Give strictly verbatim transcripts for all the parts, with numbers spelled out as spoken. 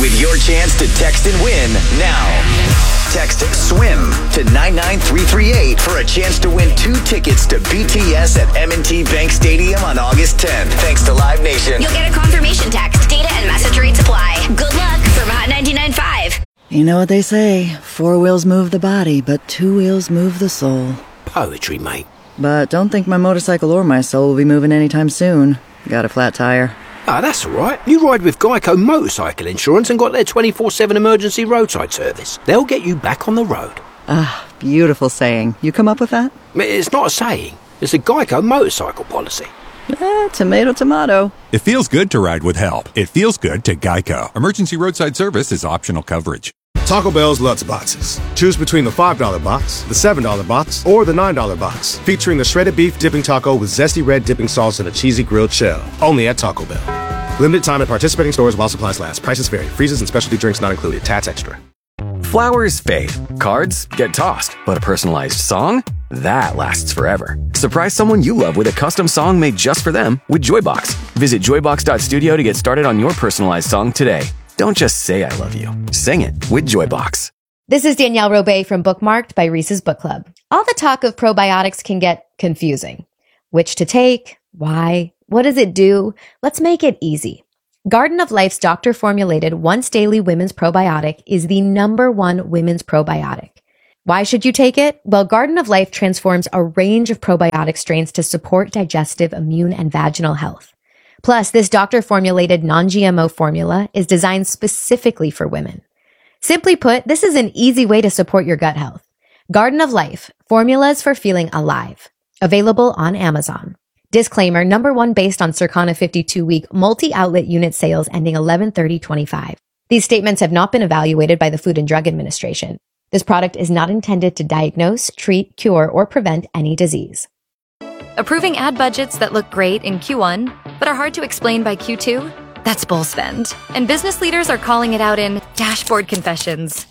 with your chance to text and win now. Text SWIM to nine nine three three eight for a chance to win two tickets to B T S at M and T Bank Stadium on August tenth. Thanks to Live Nation. You'll get a confirmation text. Data and message rates apply. Good luck from Hot ninety-nine point five. You know what they say, four wheels move the body, but two wheels move the soul. Poetry, mate. But don't think my motorcycle or my soul will be moving anytime soon. Got a flat tire. Ah, that's all right. You ride with Geico Motorcycle Insurance and got their twenty-four seven emergency roadside service. They'll get you back on the road. Ah, beautiful saying. You come up with that? It's not a saying. It's a Geico motorcycle policy. Eh, tomato, tomato. It feels good to ride with help. It feels good to Geico. Emergency roadside service is optional coverage. Taco Bell's Lutz Boxes. Choose between the five dollar box, the seven dollar box, or the nine dollar box. Featuring the shredded beef dipping taco with zesty red dipping sauce and a cheesy grilled shell. Only at Taco Bell. Limited time at participating stores while supplies last. Prices vary. Freezes and specialty drinks not included. Tats extra. Flowers fade. Cards get tossed. But a personalized song? That lasts forever. Surprise someone you love with a custom song made just for them with Joybox. Visit joybox dot studio to get started on your personalized song today. Don't just say I love you. Sing it with Joybox. This is Danielle Robay from Bookmarked by Reese's Book Club. All the talk of probiotics can get confusing. Which to take? Why? What does it do? Let's make it easy. Garden of Life's doctor-formulated once-daily women's probiotic is the number one women's probiotic. Why should you take it? Well, Garden of Life transforms a range of probiotic strains to support digestive, immune, and vaginal health. Plus, this doctor-formulated non-G M O formula is designed specifically for women. Simply put, this is an easy way to support your gut health. Garden of Life, formulas for feeling alive. Available on Amazon. Disclaimer, number one based on Circana fifty-two week multi-outlet unit sales ending eleven thirty twenty-five. These statements have not been evaluated by the Food and Drug Administration. This product is not intended to diagnose, treat, cure, or prevent any disease. Approving ad budgets that look great in Q one, but are hard to explain by Q two? That's bull spend. And business leaders are calling it out in dashboard confessions.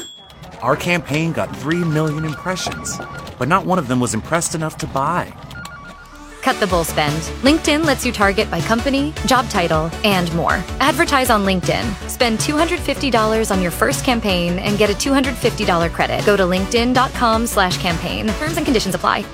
Our campaign got three million impressions, but not one of them was impressed enough to buy. Cut the bull spend. LinkedIn lets you target by company, job title, and more. Advertise on LinkedIn. Spend two hundred fifty dollars on your first campaign and get a two hundred fifty dollars credit. Go to linkedin.com slash campaign. Terms and conditions apply.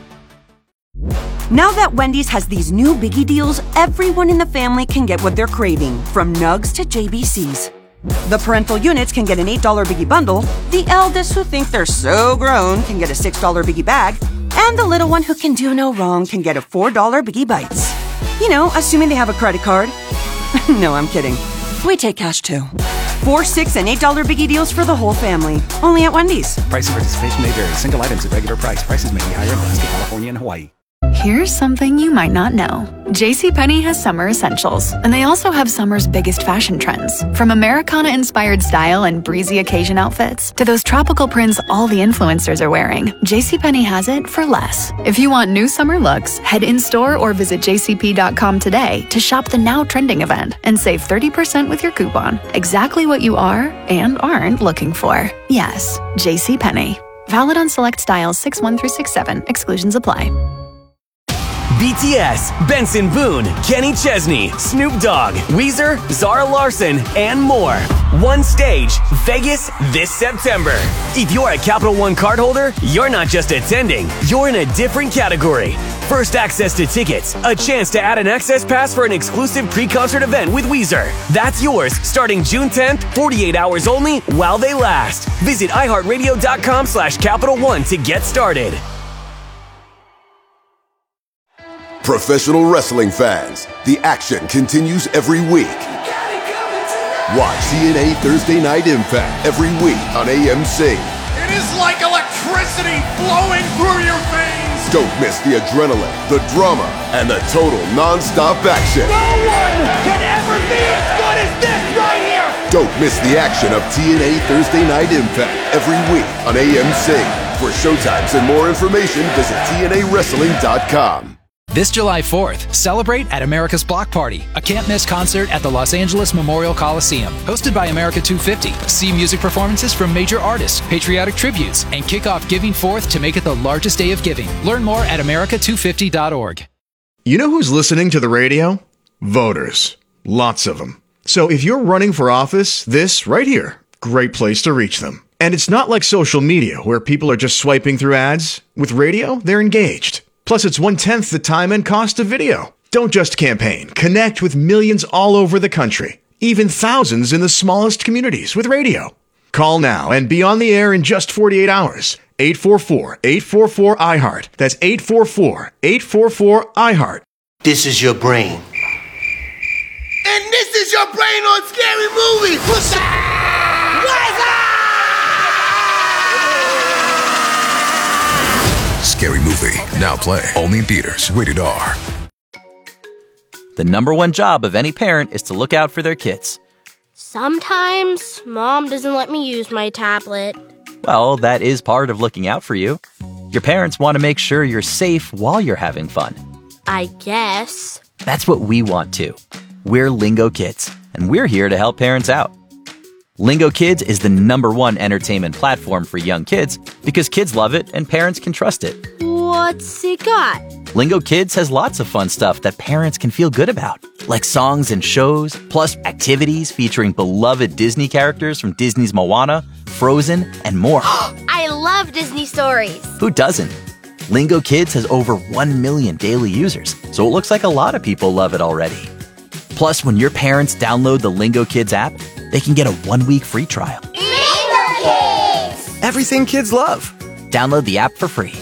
Now that Wendy's has these new biggie deals, everyone in the family can get what they're craving, from nugs to J B Cs. The parental units can get an eight dollar biggie bundle, the eldest who think they're so grown can get a six dollar biggie bag, and the little one who can do no wrong can get a four dollar biggie bites. You know, assuming they have a credit card. No, I'm kidding. We take cash too. Four, six, and eight dollar biggie deals for the whole family. Only at Wendy's. Price and participation may vary. Single items at regular price. Prices may be higher in Alaska, California, and Hawaii. Here's something you might not know. JCPenney has summer essentials, and they also have summer's biggest fashion trends. From Americana-inspired style and breezy occasion outfits to those tropical prints all the influencers are wearing, JCPenney has it for less. If you want new summer looks, head in-store or visit j c p dot com today to shop the now trending event and save thirty percent with your coupon. Exactly what you are and aren't looking for. Yes, JCPenney. Valid on select styles six one through six seven. Exclusions apply. B T S, Benson Boone, Kenny Chesney, Snoop Dogg, Weezer, Zara Larson, and more. One stage, Vegas this September. If you're a Capital One cardholder, you're not just attending, you're in a different category. First access to tickets, a chance to add an access pass for an exclusive pre-concert event with Weezer. That's yours starting June tenth, forty-eight hours only while they last. Visit iHeartRadio.com slash Capital One to get started. Professional wrestling fans, the action continues every week. Watch T N A Thursday Night Impact every week on A M C. It is like electricity flowing through your veins. Don't miss the adrenaline, the drama, and the total non-stop action. No one can ever be as good as this right here. Don't miss the action of T N A Thursday Night Impact every week on A M C. For showtimes and more information, visit T N A wrestling dot com. This July fourth, celebrate at America's Block Party, a can't-miss concert at the Los Angeles Memorial Coliseum. Hosted by America two fifty. See music performances from major artists, patriotic tributes, and kick off Giving Forth to make it the largest day of giving. Learn more at America two fifty dot org. You know who's listening to the radio? Voters. Lots of them. So if you're running for office, this right here, great place to reach them. And it's not like social media where people are just swiping through ads. With radio, they're engaged. Plus, it's one-tenth the time and cost of video. Don't just campaign. Connect with millions all over the country, even thousands in the smallest communities with radio. Call now and be on the air in just forty-eight hours. eight four four, eight four four, I heart. That's eight four four, eight four four, I heart. This is your brain. And this is your brain on Scary Movie. What's Scary Movie, now play only in theaters, rated R. The number one job of any parent is to look out for their kids. Sometimes Mom doesn't let me use my tablet. Well, that is part of looking out for you. Your parents want to make sure you're safe while you're having fun. I guess. That's what we want too. We're Lingo Kids, and we're here to help parents out. Lingo Kids is the number one entertainment platform for young kids because kids love it and parents can trust it. What's it got? Lingo Kids has lots of fun stuff that parents can feel good about, like songs and shows, plus activities featuring beloved Disney characters from Disney's Moana, Frozen, and more. I love Disney stories. Who doesn't? Lingo Kids has over one million daily users, so it looks like a lot of people love it already. Plus, when your parents download the Lingo Kids app, they can get a one-week free trial. Lingo Kids! Everything kids love. Download the app for free.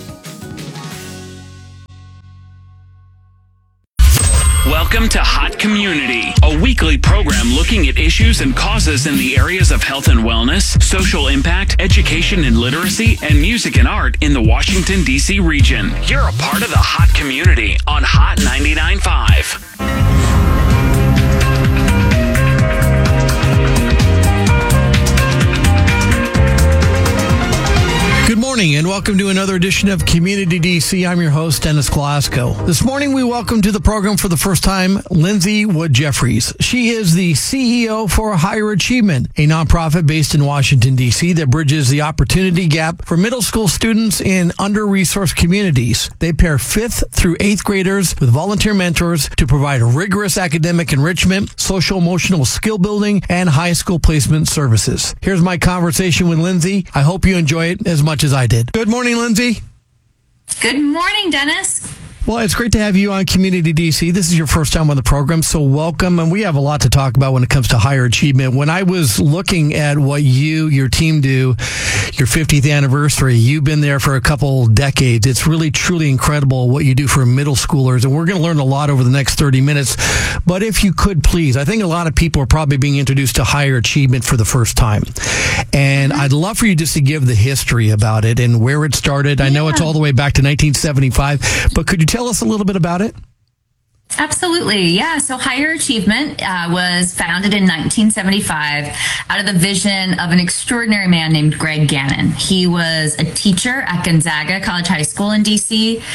Welcome to Hot Community, a weekly program looking at issues and causes in the areas of health and wellness, social impact, education and literacy, and music and art in the Washington, D C region. You're a part of the Hot Community on Hot ninety-nine point five. Good morning and welcome to another edition of Community D C. I'm your host, Dennis Glasgow. This morning we welcome to the program for the first time Lindsay Wood Jeffries. She is the C E O for Higher Achievement, a nonprofit based in Washington, D C that bridges the opportunity gap for middle school students in under-resourced communities. They pair fifth through eighth graders with volunteer mentors to provide rigorous academic enrichment, social emotional skill building, and high school placement services. Here's my conversation with Lindsay. I hope you enjoy it as much as I did. Good morning, Lindsay. Good morning, Dennis. Well, it's great to have you on Community D C. This is your first time on the program, so welcome. And we have a lot to talk about when it comes to higher achievement. When I was looking at what you, your team do, your fiftieth anniversary, you've been there for a couple decades. It's really, truly incredible what you do for middle schoolers. And we're going to learn a lot over the next thirty minutes. But if you could, please, I think a lot of people are probably being introduced to higher achievement for the first time. And I'd love for you just to give the history about it and where it started. I know it's all the way back to nineteen seventy-five, but could you tell us a little bit about it? Absolutely. Yeah. So Higher Achievement uh, was founded in nineteen seventy-five out of the vision of an extraordinary man named Greg Gannon. He was a teacher at Gonzaga College High School in D C,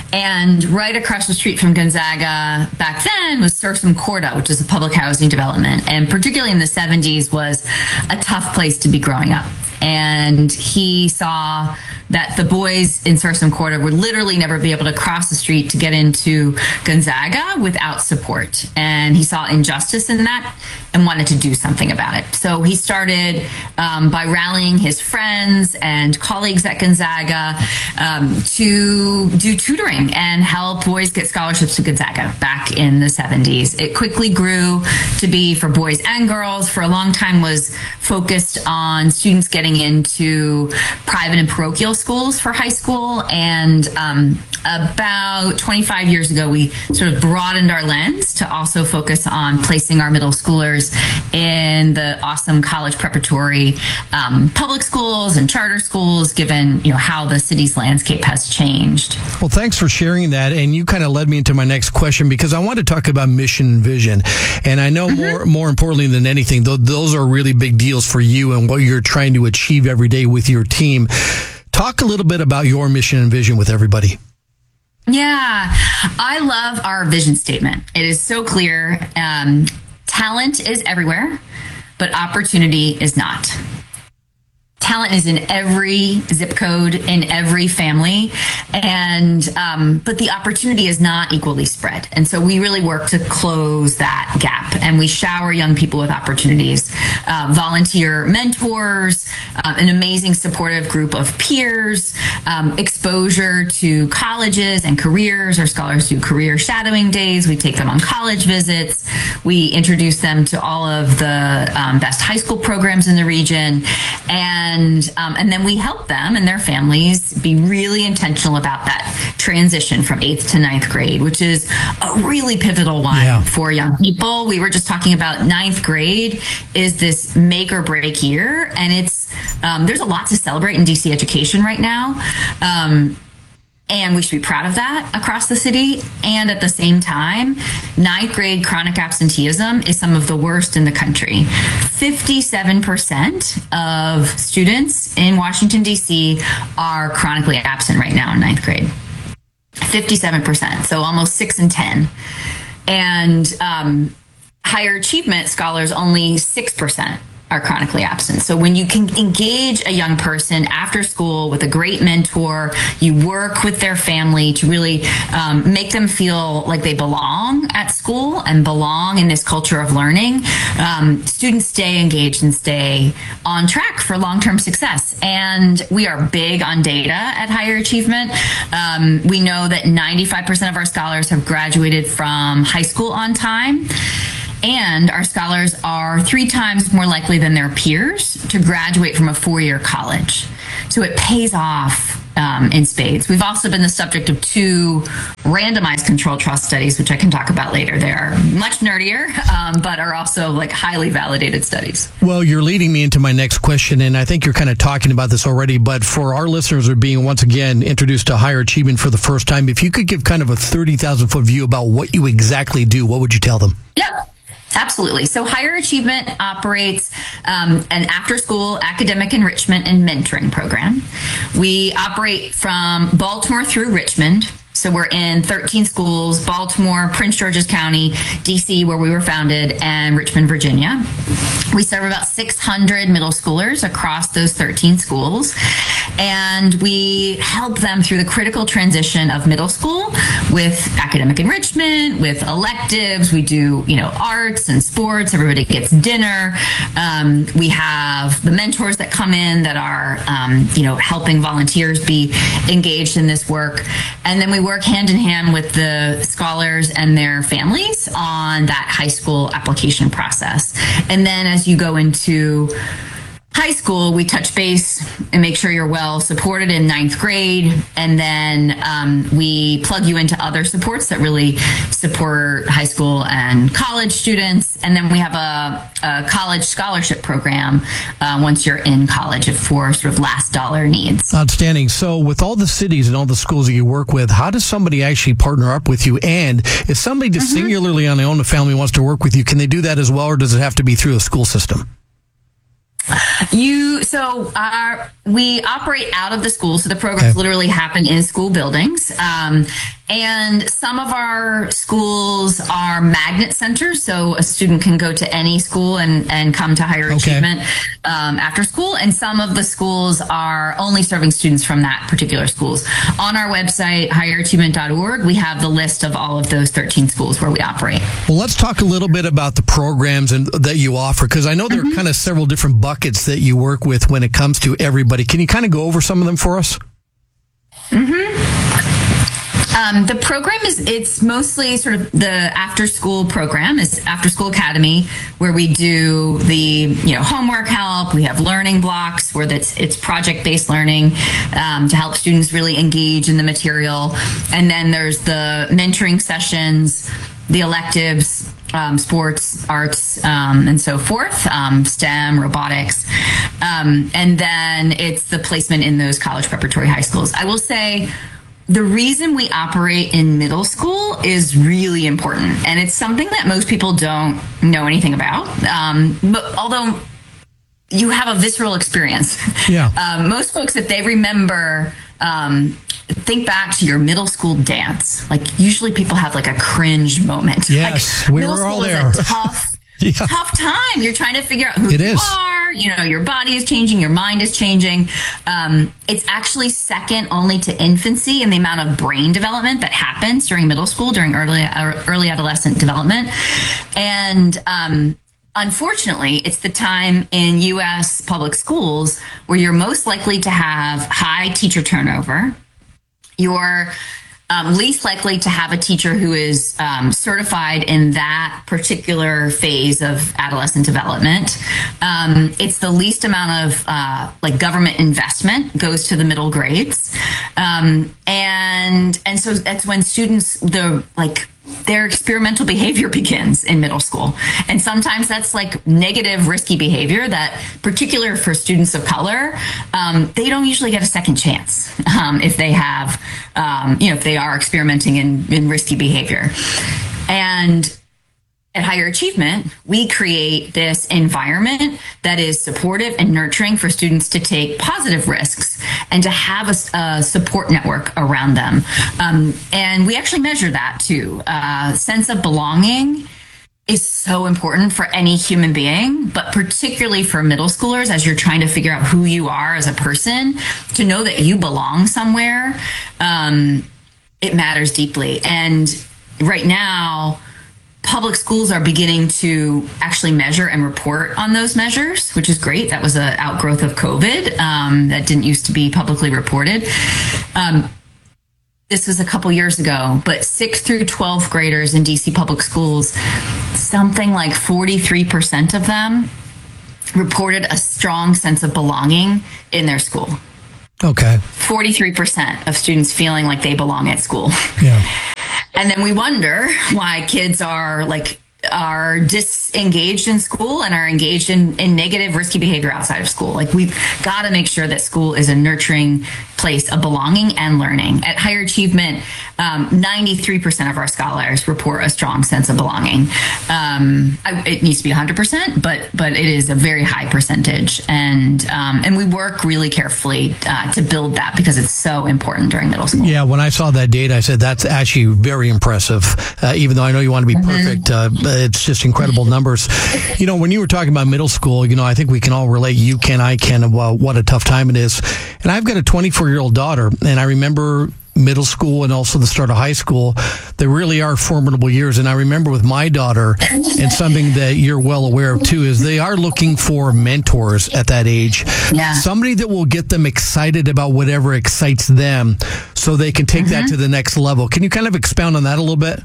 and right across the street from Gonzaga back then was Sursum Corda, which is a public housing development, and particularly in the seventies was a tough place to be growing up. And he saw that the boys in Sursum Corda would literally never be able to cross the street to get into Gonzaga without support. And he saw injustice in that and wanted to do something about it. So he started um, by rallying his friends and colleagues at Gonzaga um, to do tutoring and help boys get scholarships to Gonzaga back in the seventies. It quickly grew to be for boys and girls. For a long time was focused on students getting into private and parochial schools for high school. And um, about twenty-five years ago, we sort of broadened our lens to also focus on placing our middle schoolers in the awesome college preparatory um, public schools and charter schools, given you know how the city's landscape has changed. Well, thanks for sharing that. And you kind of led me into my next question because I want to talk about mission and vision. And I know mm-hmm. more more importantly than anything, th- those are really big deals for you and what you're trying to achieve every day with your team. Talk a little bit about your mission and vision with everybody. Yeah, I love our vision statement. It is so clear. Um, talent is everywhere, but opportunity is not. talent is in every zip code, in every family, and um, but the opportunity is not equally spread. And so we really work to close that gap, and we shower young people with opportunities, uh, volunteer mentors, uh, an amazing supportive group of peers, um, exposure to colleges and careers. Our scholars do career shadowing days. We take them on college visits. We introduce them to all of the um, best high school programs in the region, and And, um, and then we help them and their families be really intentional about that transition from eighth to ninth grade, which is a really pivotal one yeah. for young people. We were just talking about ninth grade is this make or break year. And it's, um, there's a lot to celebrate in D C education right now. Um, And we should be proud of that across the city. And at the same time, ninth grade chronic absenteeism is some of the worst in the country. fifty-seven percent of students in Washington, D C are chronically absent right now in ninth grade. fifty-seven percent, so almost six in ten. And um, higher achievement scholars, only six percent are chronically absent. So when you can engage a young person after school with a great mentor, you work with their family to really um, make them feel like they belong at school and belong in this culture of learning, um, students stay engaged and stay on track for long-term success. And we are big on data at Higher Achievement. Um, we know that ninety-five percent of our scholars have graduated from high school on time. And our scholars are three times more likely than their peers to graduate from a four-year college. So it pays off um, in spades. We've also been the subject of two randomized controlled trial studies, which I can talk about later. They are much nerdier, um, but are also like highly validated studies. Well, you're leading me into my next question, and I think you're kind of talking about this already, but for our listeners who are being once again introduced to Higher Achievement for the first time, if you could give kind of a thirty thousand foot view about what you exactly do, what would you tell them? Yep. Absolutely. So Higher Achievement operates um, an after-school academic enrichment and mentoring program. We operate from Baltimore through Richmond. So we're in thirteen schools, Baltimore, Prince George's County, D C, where we were founded, and Richmond, Virginia. We serve about six hundred middle schoolers across those thirteen schools. And we help them through the critical transition of middle school with academic enrichment, with electives. We do, you know, arts and sports. Everybody gets dinner. Um, we have the mentors that come in that are, um, you know, helping volunteers be engaged in this work. And then we work hand in hand with the scholars and their families on that high school application process. And then as you go into high school, we touch base and make sure you're well supported in ninth grade. And then um, we plug you into other supports that really support high school and college students. And then we have a, a college scholarship program uh, once you're in college for sort of last dollar needs. Outstanding. So with all the cities and all the schools that you work with, how does somebody actually partner up with you? And if somebody just mm-hmm. singularly on their own, a family wants to work with you, can they do that as well, or does it have to be through a school system? You so our we operate out of the school, so the programs okay. literally happen in school buildings. Um, and some of our schools are magnet centers, so a student can go to any school and, and come to Higher okay. Achievement um, after school. And some of the schools are only serving students from that particular schools. On our website, higher achievement dot org, we have the list of all of those thirteen schools where we operate. Well, let's talk a little bit about the programs and that you offer, because I know there mm-hmm. are kind of several different buckets that you work with when it comes to everybody. Can you kind of go over some of them for us? Mm-hmm. Um, the program is, it's mostly sort of the after school program is After School Academy, where we do the, you know, homework help. We have learning blocks where that's, it's project-based learning um, to help students really engage in the material. And then there's the mentoring sessions, the electives, Um, sports, arts, um, and so forth, um, STEM, robotics. Um, and then it's the placement in those college preparatory high schools. I will say the reason we operate in middle school is really important. And it's something that most people don't know anything about. Um, but although you have a visceral experience, yeah. um, most folks, if they remember, um, think back to your middle school dance. Like usually people have like a cringe moment. Yes, like, we were all there. Is a tough, yeah. tough time. You're trying to figure out who it you is. are. You know, your body is changing, your mind is changing. Um, it's actually second only to infancy in the amount of brain development that happens during middle school, during early uh, early adolescent development. And um, unfortunately, it's the time in U S public schools where you're most likely to have high teacher turnover. You're Um, least likely to have a teacher who is um, certified in that particular phase of adolescent development. Um, it's the least amount of uh, like government investment goes to the middle grades, um, and and so that's when students the like. their experimental behavior begins in middle school. And sometimes that's like negative, risky behavior that, particular for students of color, um, they don't usually get a second chance um, if they have, um, you know, if they are experimenting in, in risky behavior. And at Higher Achievement, we create this environment that is supportive and nurturing for students to take positive risks and to have a, a support network around them. Um, and we actually measure that too. Uh, sense of belonging is so important for any human being, but particularly for middle schoolers as you're trying to figure out who you are as a person, to know that you belong somewhere, um, it matters deeply. And right now, public schools are beginning to actually measure and report on those measures, which is great. That was an outgrowth of COVID um, that didn't used to be publicly reported. Um, this was a couple years ago, but sixth through twelfth graders in D C public schools, something like forty-three percent of them reported a strong sense of belonging in their school. Okay. forty-three percent of students feeling like they belong at school. Yeah. And then we wonder why kids are like are disengaged in school and are engaged in, in negative, risky behavior outside of school. Like, we've got to make sure that school is a nurturing place of belonging and learning. At Higher Achievement, um, ninety-three percent of our scholars report a strong sense of belonging. Um, I, it needs to be one hundred percent, but but it is a very high percentage. And um, and we work really carefully uh, to build that because it's so important during middle school. Yeah, when I saw that data, I said, that's actually very impressive. Uh, even though I know you want to be mm-hmm. perfect, uh, it's just incredible numbers. You know, when you were talking about middle school, you know, I think we can all relate. You can, I can, well, what a tough time it is. And I've got a twenty-four-year-old daughter, and I remember middle school and also the start of high school. They really are formidable years. And I remember with my daughter, and something that you're well aware of too, is they are looking for mentors at that age. Yeah. Somebody that will get them excited about whatever excites them so they can take mm-hmm. that to the next level. Can you kind of expound on that a little bit?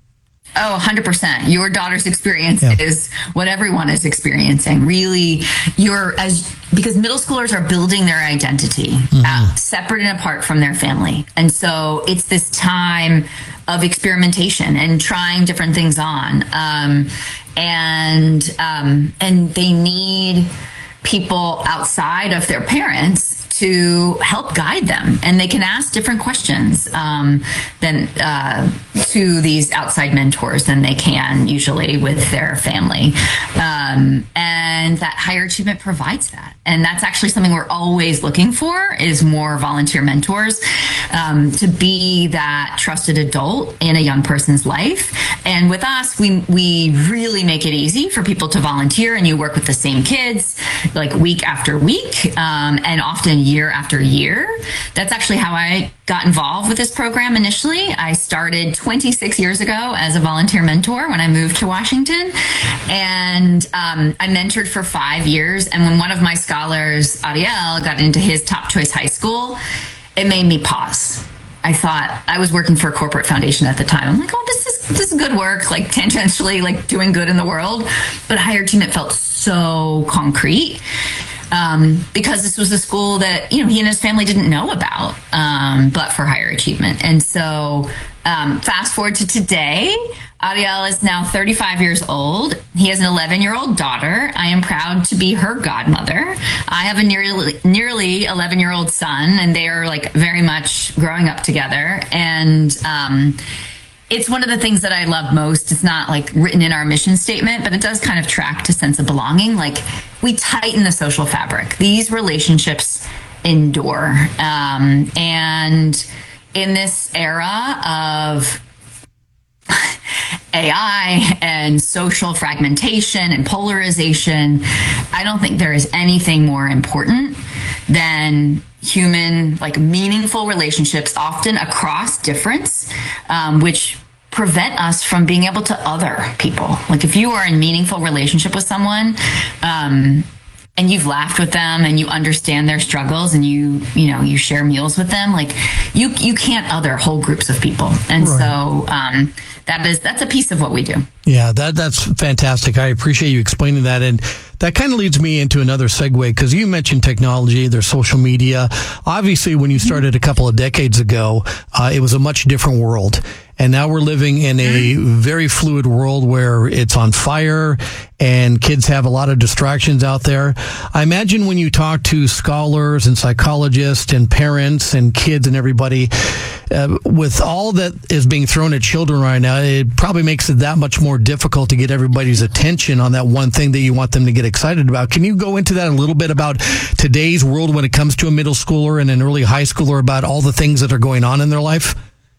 Oh, one hundred percent. Your daughter's experience yeah. is what everyone is experiencing. Really, you're as because middle schoolers are building their identity mm-hmm. uh, separate and apart from their family. And so it's this time of experimentation and trying different things on. Um, and um, and they need people outside of their parents to help guide them, and they can ask different questions um, than uh, to these outside mentors than they can usually with their family. Um, and that Higher Achievement provides that, and that's actually something we're always looking for: is more volunteer mentors um, to be that trusted adult in a young person's life. And with us, we we really make it easy for people to volunteer, and you work with the same kids like week after week, um, and often year after year. That's actually how I got involved with this program initially. I started twenty-six years ago as a volunteer mentor when I moved to Washington, and um, I mentored for five years. And when one of my scholars, Ariel, got into his top choice high school, it made me pause. I thought, I was working for a corporate foundation at the time. I'm like, oh, this is this is good work, like tangentially, like doing good in the world. But Higher Achievement felt so concrete. Um, because this was a school that, you know, he and his family didn't know about, um, but for Higher Achievement. And so, um, fast forward to today, Ariel is now thirty-five years old. He has an eleven-year-old daughter. I am proud to be her godmother. I have a nearly, nearly eleven-year-old son, and they are like very much growing up together. And, um, it's one of the things that I love most. It's not like written in our mission statement, but it does kind of track to sense of belonging. Like, we tighten the social fabric. These relationships endure. Um, and in this era of A I and social fragmentation and polarization, I don't think there is anything more important than human, like meaningful relationships, often across difference, um, which prevent us from being able to other people. Like if you are in meaningful relationship with someone, um, and you've laughed with them and you understand their struggles and you, you know, you share meals with them, like you, you can't other whole groups of people. And right. so, um, that is, that's a piece of what we do. Yeah, that that's fantastic. I appreciate you explaining that. And that kind of leads me into another segue, because you mentioned technology, there's social media. Obviously, when you started a couple of decades ago, uh, it was a much different world. And now we're living in a very fluid world where it's on fire and kids have a lot of distractions out there. I imagine when you talk to scholars and psychologists and parents and kids and everybody, uh, with all that is being thrown at children right now, it probably makes it that much more difficult to get everybody's attention on that one thing that you want them to get excited about. Can you go into that a little bit about today's world when it comes to a middle schooler and an early high schooler, about all the things that are going on in their life?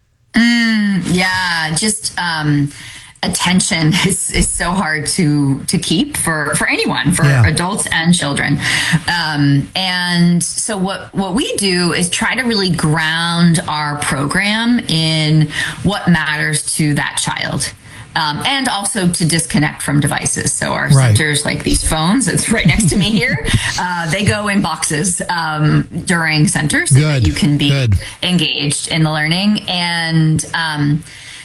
Mm, yeah, just um, attention is, is so hard to to keep for, for anyone, for yeah. adults and children. Um, and so what, what we do is try to really ground our program in what matters to that child. Um, and also to disconnect from devices. So our right. centers, like these phones, it's right next to me here, uh, they go in boxes um, during centers so Good. that you can be Good. engaged in the learning. And um,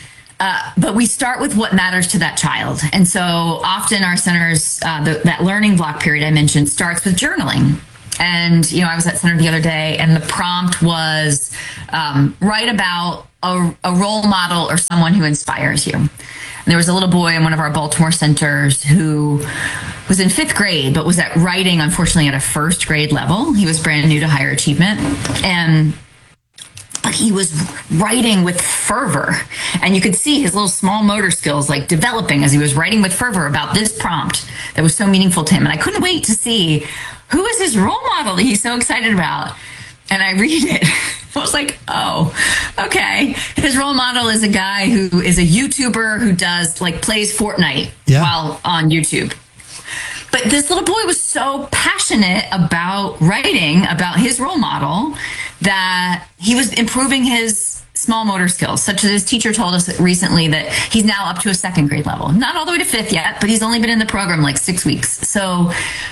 uh, but we start with what matters to that child. And so often our centers, uh, the, that learning block period I mentioned, starts with journaling. And, you know, I was at center the other day and the prompt was um, write about a, a role model or someone who inspires you. And there was a little boy in one of our Baltimore centers who was in fifth grade, but was at writing, unfortunately, at a first grade level. He was brand new to higher achievement. And but he was writing with fervor. And you could see his little small motor skills like developing as he was writing with fervor about this prompt that was so meaningful to him. And I couldn't wait to see who is his role model that he's so excited about. And I read it. I was like, oh, okay. His role model is a guy who is a YouTuber who does like plays Fortnite yeah. while on YouTube. But this little boy was so passionate about writing about his role model that he was improving his small motor skills, such that his teacher told us recently that he's now up to a second grade level. Not all the way to fifth yet, but he's only been in the program like six weeks. So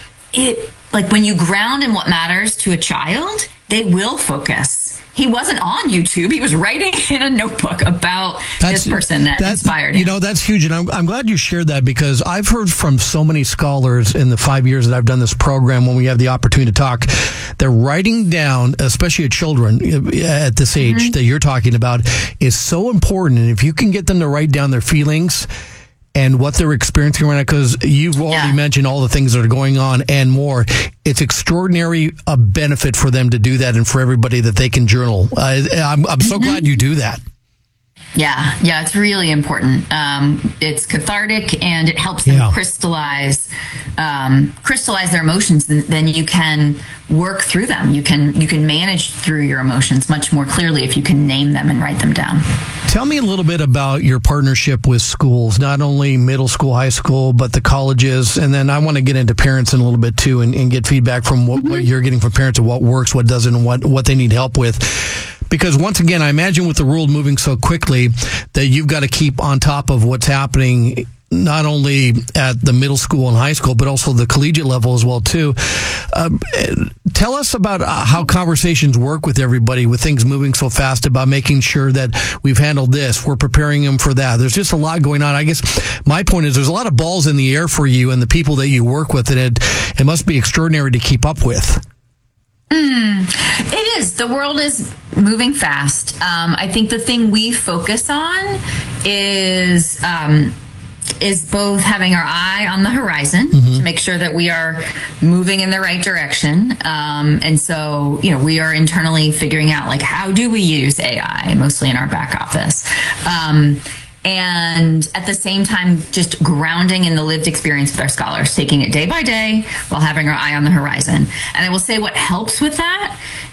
it, like when you ground in what matters to a child, they will focus. He wasn't on YouTube. He was writing in a notebook about that's, this person that inspired him. You know, that's huge. And I'm, I'm glad you shared that, because I've heard from so many scholars in the five years that I've done this program, when we have the opportunity to talk, they're writing down, especially children at this age mm-hmm. that you're talking about, is so important. And if you can get them to write down their feelings and what they're experiencing right now, because you've already yeah. mentioned all the things that are going on and more. It's extraordinary a benefit for them to do that, and for everybody that they can journal. Uh, I'm, I'm so glad you do that. Yeah, yeah, it's really important. Um, it's cathartic, and it helps them yeah. crystallize, um, crystallize their emotions. And then you can work through them. You can you can manage through your emotions much more clearly if you can name them and write them down. Tell me a little bit about your partnership with schools, not only middle school, high school, but the colleges. And then I want to get into parents in a little bit too, and, and get feedback from what, mm-hmm. what you're getting from parents of what works, what doesn't, and what, what they need help with. Because once again, I imagine with the world moving so quickly that you've got to keep on top of what's happening, not only at the middle school and high school, but also the collegiate level as well, too. Uh, tell us about how conversations work with everybody with things moving so fast, about making sure that we've handled this, we're preparing them for that. There's just a lot going on. I guess my point is there's a lot of balls in the air for you and the people that you work with, and it, it must be extraordinary to keep up with. Mm, it is. The world is moving fast. Um, I think the thing we focus on is um, is both having our eye on the horizon mm-hmm. to make sure that we are moving in the right direction. Um, and so, you know, we are internally figuring out, like, how do we use A I, mostly in our back office? Um, And at the same time, just grounding in the lived experience with our scholars, taking it day by day while having our eye on the horizon. And I will say what helps with that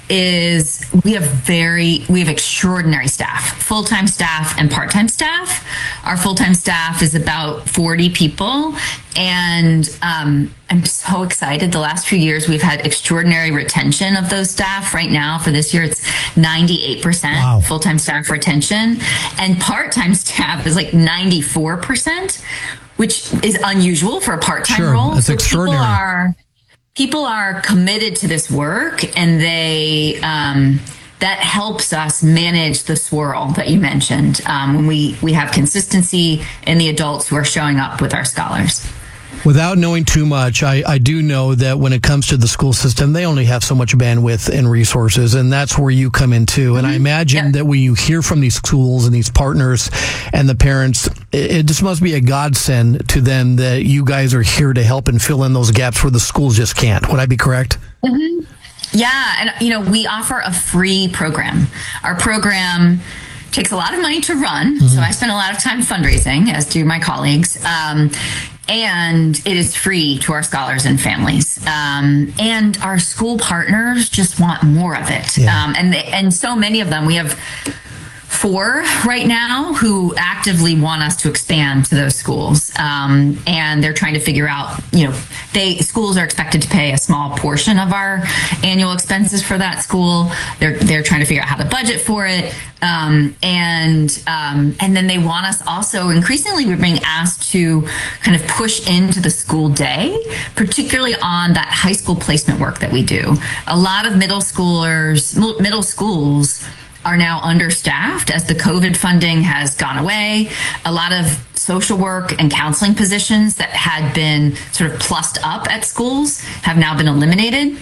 is we have very, we have extraordinary staff, full-time staff and part-time staff. Our full-time staff is about forty people. And um, I'm so excited. The last few years, we've had extraordinary retention of those staff. Right now, for this year, it's ninety-eight percent wow. full-time staff retention. And part-time staff is like ninety-four percent, which is unusual for a part-time sure, role. That's so extraordinary. People are, people are committed to this work, and they... Um, that helps us manage the swirl that you mentioned um, when we, we have consistency in the adults who are showing up with our scholars. Without knowing too much, I, I do know that when it comes to the school system, they only have so much bandwidth and resources, and that's where you come in too. And mm-hmm. I imagine yeah. that when you hear from these schools and these partners and the parents, it, it just must be a godsend to them that you guys are here to help and fill in those gaps where the schools just can't. Would I be correct? Mm-hmm. Yeah. And, you know, we offer a free program. Our program takes a lot of money to run. Mm-hmm. So I spend a lot of time fundraising, as do my colleagues. Um, and it is free to our scholars and families. Um, and our school partners just want more of it. Yeah. Um, and, they, and so many of them, we have four right now who actively want us to expand to those schools. Um, and they're trying to figure out, you know, they schools are expected to pay a small portion of our annual expenses for that school. They're they're trying to figure out how to budget for it. Um, and um, and then they want us also, increasingly we're being asked to kind of push into the school day, particularly on that high school placement work that we do. A lot of middle schoolers, middle schools are now understaffed as the COVID funding has gone away. A lot of social work and counseling positions that had been sort of plussed up at schools have now been eliminated.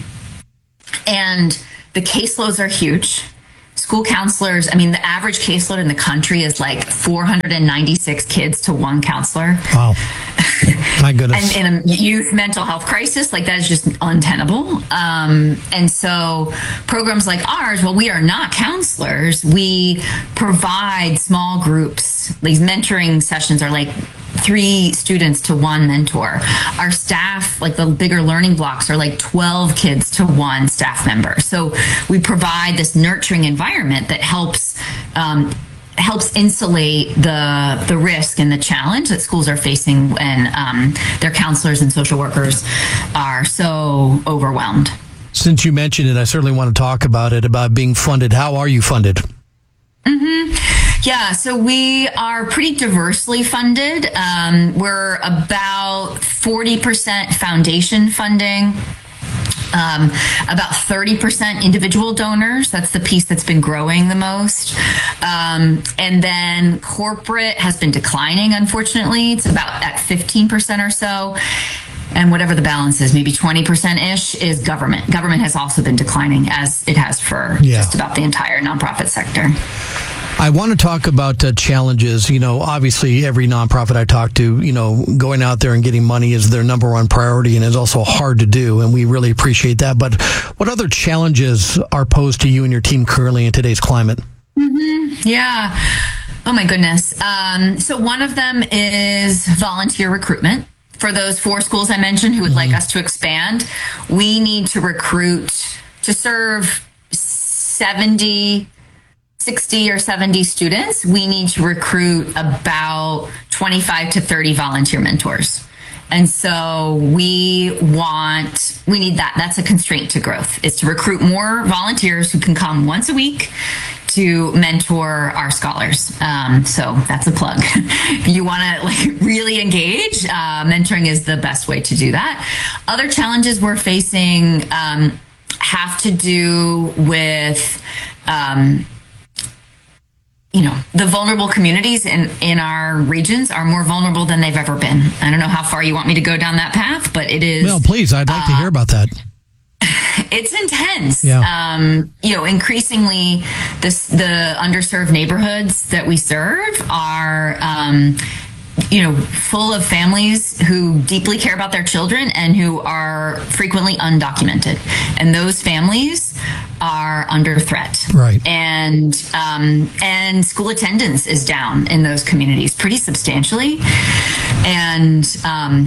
And the caseloads are huge. School counselors, I mean, the average caseload in the country is like four hundred ninety-six kids to one counselor. Wow. My goodness. And in a youth mental health crisis, like that is just untenable. Um, and so programs like ours, well, we are not counselors. We provide small groups. These mentoring sessions are like three students to one mentor. Our staff, like the bigger learning blocks, are like twelve kids to one staff member. So we provide this nurturing environment that helps um, helps insulate the the risk and the challenge that schools are facing when um, their counselors and social workers are so overwhelmed. Since you mentioned it, I certainly want to talk about it, about being funded. How are you funded? Mm-hmm. Yeah, so we are pretty diversely funded. Um, we're about forty percent foundation funding. Um, about thirty percent individual donors. That's the piece that's been growing the most. Um, and then corporate has been declining, unfortunately. It's about at fifteen percent or so. And whatever the balance is, maybe twenty percent-ish is government. Government has also been declining, as it has for yeah. just about the entire nonprofit sector. I want to talk about uh, challenges. You know, obviously every nonprofit I talk to, you know, going out there and getting money is their number one priority, and is also hard to do. And we really appreciate that. But what other challenges are posed to you and your team currently in today's climate? Mm-hmm. Yeah. Oh my goodness. Um, so one of them is volunteer recruitment. For those four schools I mentioned who would mm-hmm. like us to expand, we need to recruit to serve seventy, sixty or seventy students. We need to recruit about twenty-five to thirty volunteer mentors. And so we want, we need that. That's a constraint to growth, is to recruit more volunteers who can come once a week to mentor our scholars. Um, so that's a plug. If you want to like really engage, uh, mentoring is the best way to do that. Other challenges we're facing um, have to do with, um, you know, the vulnerable communities in, in our regions are more vulnerable than they've ever been. I don't know how far you want me to go down that path, but it is. Well, please, I'd like uh, to hear about that. It's intense. Yeah. Um, you know, increasingly, this, the underserved neighborhoods that we serve are, um, you know, full of families who deeply care about their children and who are frequently undocumented. And those families are under threat. Right. And, um, and school attendance is down in those communities pretty substantially. And, um,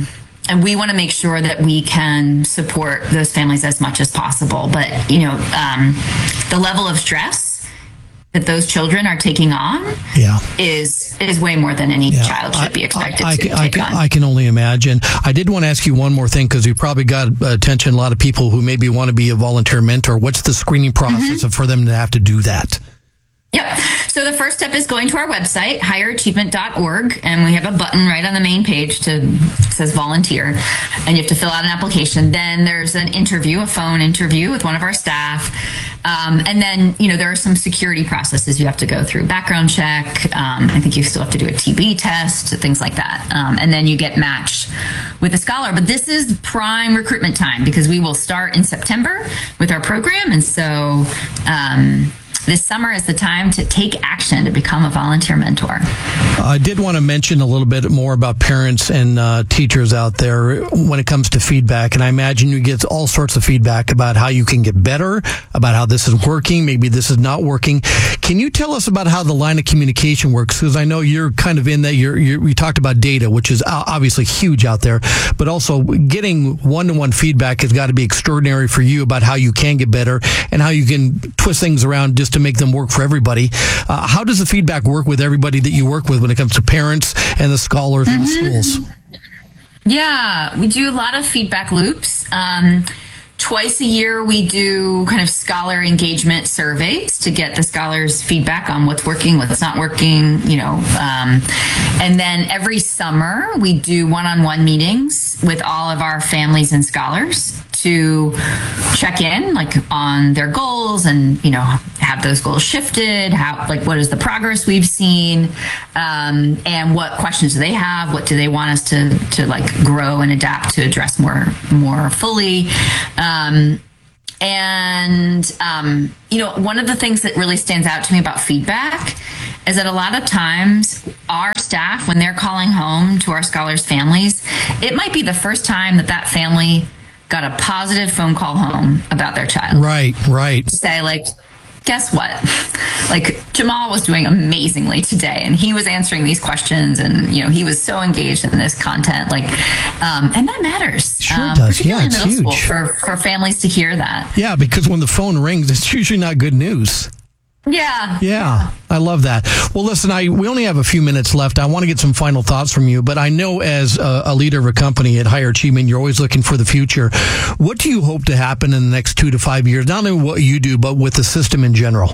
and we want to make sure that we can support those families as much as possible. But, you know, um, the level of stress that those children are taking on yeah. is is way more than any yeah. child should be expected I, I, to I, take I, on. I can only imagine. I did want to ask you one more thing, because you probably got attention, a lot of people who maybe want to be a volunteer mentor. What's the screening process mm-hmm. for them to have to do that? Yep. So the first step is going to our website, higher achievement dot org, and we have a button right on the main page to it says volunteer, and you have to fill out an application. Then there's an interview, a phone interview with one of our staff. Um, and then, you know, there are some security processes you have to go through, background check. Um, I think you still have to do a T B test, things like that. Um, and then you get matched with a scholar. But this is prime recruitment time, because we will start in September with our program. And so, um, this summer is the time to take action to become a volunteer mentor. I did want to mention a little bit more about parents and uh, teachers out there when it comes to feedback. And I imagine you get all sorts of feedback about how you can get better, about how this is working, maybe this is not working. Can you tell us about how the line of communication works? Because I know you're kind of in that. You're, you're, we talked about data, which is obviously huge out there, but also getting one-to-one feedback has got to be extraordinary for you about how you can get better and how you can twist things around just to make them work for everybody. Uh, how does the feedback work with everybody that you work with when it comes to parents and the scholars mm-hmm. and the schools? Yeah, we do a lot of feedback loops. Um, twice a year, we do kind of scholar engagement surveys to get the scholars' feedback on what's working, what's not working, you know. Um, and then every summer, we do one-on-one meetings with all of our families and scholars to check in, like, on their goals and, you know, have those goals shifted, how, like, what is the progress we've seen, um, and what questions do they have, what do they want us to, to like, grow and adapt to address more, more fully. Um, and, um, you know, one of the things that really stands out to me about feedback is that a lot of times our staff, when they're calling home to our scholars' families, it might be the first time that that family got a positive phone call home about their child. Right, right. Say, like, guess what? Like, Jamal was doing amazingly today, and he was answering these questions, and, you know, he was so engaged in this content. Like, um, and that matters. Sure um, does. Yeah, it's middle huge. School for, for families to hear that. Yeah, because when the phone rings, it's usually not good news. Yeah. Yeah, I love that. Well, listen, I we only have a few minutes left. I want to get some final thoughts from you, but I know as a, a leader of a company at Higher Achievement, you're always looking for the future. What do you hope to happen in the next two to five years? Not only what you do, but with the system in general.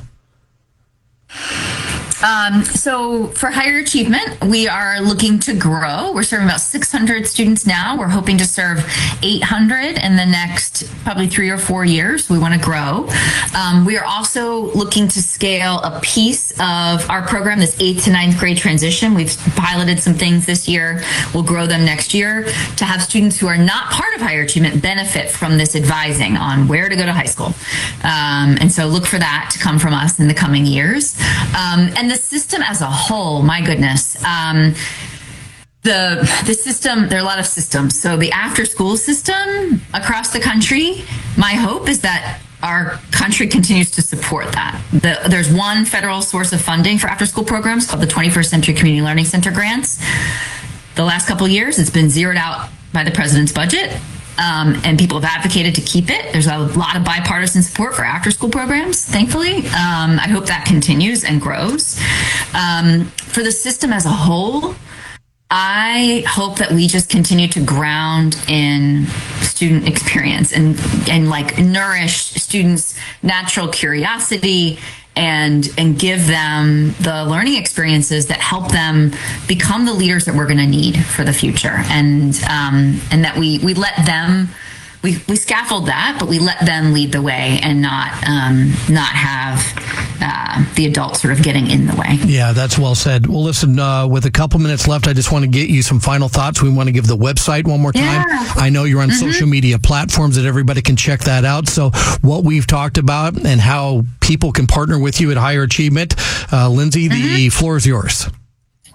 Um, so for Higher Achievement, we are looking to grow. We're serving about six hundred students now. We're hoping to serve eight hundred in the next probably three or four years. We want to grow. Um, we are also looking to scale a piece of our program, this eighth to ninth grade transition. We've piloted some things this year. We'll grow them next year to have students who are not part of Higher Achievement benefit from this advising on where to go to high school. Um, and so look for that to come from us in the coming years. Um, and the system as a whole, my goodness, um, the the system, there are a lot of systems. So the after school system across the country, my hope is that our country continues to support that. The, there's one federal source of funding for after school programs called the twenty-first Century Community Learning Center grants. The last couple of years, it's been zeroed out by the president's budget. Um, and people have advocated to keep it. There's a lot of bipartisan support for after-school programs, thankfully. Um, I hope that continues and grows. Um, for the system as a whole, I hope that we just continue to ground in student experience and, and like nourish students' natural curiosity and and give them the learning experiences that help them become the leaders that we're going to need for the future, and um, and that we we let them we we scaffold that, but we let them lead the way and not um, not have uh, the adults sort of getting in the way. Yeah, that's well said. Well, listen, uh, with a couple minutes left, I just want to get you some final thoughts. We want to give the website one more time. Yeah. I know you're on Mm-hmm. social media platforms that everybody can check that out. So what we've talked about and how people can partner with you at Higher Achievement, uh, Lindsay, mm-hmm. the floor is yours.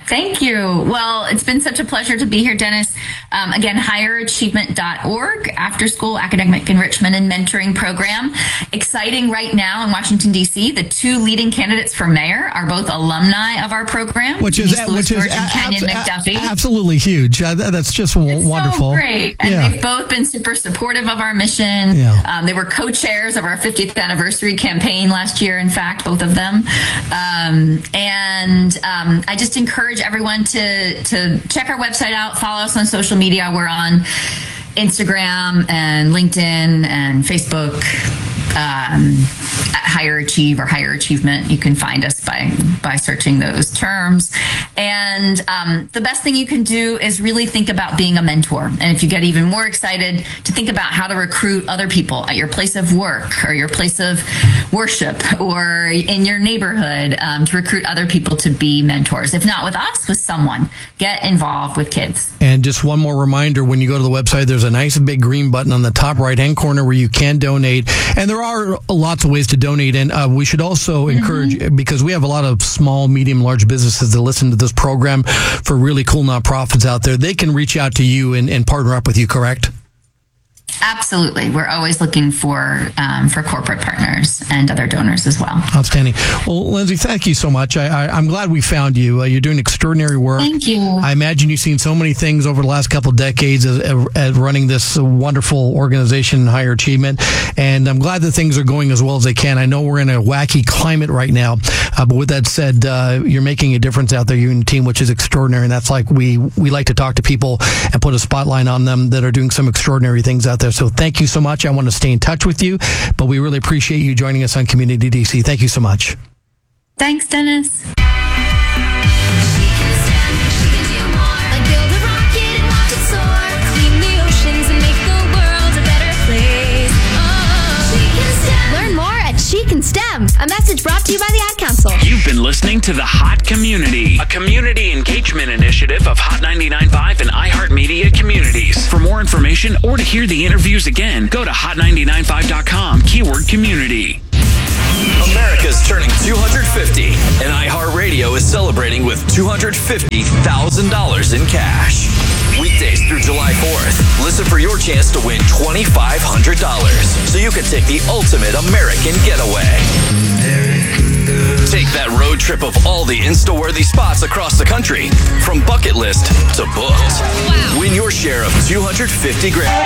Thank you. Well, it's been such a pleasure to be here, Dennis. Um, again, higher achievement dot org, after school academic enrichment and mentoring program. Exciting right now in Washington, D C. The two leading candidates for mayor are both alumni of our program. Which is, Denise which is Lewis-George and Kenyon abs- McDuffie. absolutely huge. Uh, that's just w- wonderful. So great. And yeah. they've both been super supportive of our mission. Yeah. Um, they were co-chairs of our fiftieth anniversary campaign last year, in fact, both of them. Um, and um, I just encourage everyone to to check our website out, follow us on social media. We're on Instagram and LinkedIn and Facebook, um, at Higher Achieve or Higher Achievement. You can find us by by searching those terms. And um, the best thing you can do is really think about being a mentor. And if you get even more excited, to think about how to recruit other people at your place of work or your place of worship or in your neighborhood, um, to recruit other people to be mentors. If not with us, with someone. Get involved with kids. And just one more reminder, when you go to the website, there's a nice big green button on the top right-hand corner where you can donate. And there are lots of ways to donate. And uh, we should also mm-hmm. encourage, because we have a lot of small, medium, large businesses that listen to this program for really cool nonprofits out there. They can reach out to you and, and partner up with you, correct? Absolutely. We're always looking for um, for corporate partners and other donors as well. Outstanding. Well, Lindsay, thank you so much. I, I, I'm glad we found you. Uh, you're doing extraordinary work. Thank you. I imagine you've seen so many things over the last couple of decades as, as running this wonderful organization, Higher Achievement. And I'm glad that things are going as well as they can. I know we're in a wacky climate right now. Uh, but with that said, uh, you're making a difference out there, you and the team, which is extraordinary. And that's like we, we like to talk to people and put a spotlight on them that are doing some extraordinary things out there. So thank you so much. I want to stay in touch with you, but we really appreciate you joining us on Community D C. Thank you so much. Thanks, Dennis. Learn more at She Can STEM. A message brought to you by the Ad Council. You've been listening to The Hot Community, a community engagement initiative of Hot ninety-nine point five and iHeartMedia Communities. For more information or to hear the interviews again, go to hot ninety-nine point five dot com, keyword community. America's turning two hundred fifty, and iHeartRadio is celebrating with two hundred fifty thousand dollars in cash. Weekdays through July fourth, listen for your chance to win twenty-five hundred dollars so you can take the ultimate American getaway. Take that road trip of all the Insta-worthy spots across the country, from bucket list to booked. Win your share of two hundred fifty grand.